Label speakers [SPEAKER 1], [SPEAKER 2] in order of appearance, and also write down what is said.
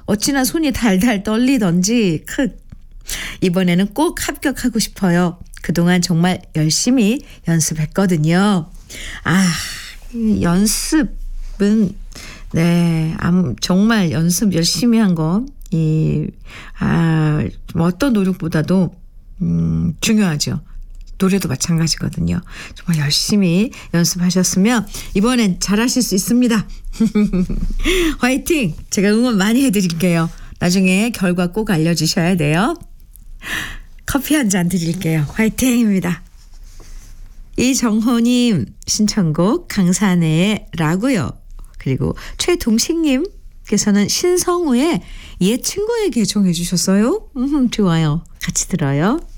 [SPEAKER 1] 어찌나 손이 달달 떨리던지 이번에는 꼭 합격하고 싶어요. 그동안 정말 열심히 연습했거든요. 이 연습은 네, 정말 연습 열심히 한 거, 어떤 노력보다도 중요하죠. 노래도 마찬가지거든요. 정말 열심히 연습하셨으면 이번엔 잘하실 수 있습니다. 화이팅! 제가 응원 많이 해드릴게요. 나중에 결과 꼭 알려주셔야 돼요. 커피 한 잔 드릴게요. 화이팅입니다. 이정호님 신청곡 강산의 라고요. 그리고 최동식님께서는 신성우의 옛 친구에게 정해 주셨어요. 좋아요. 같이 들어요.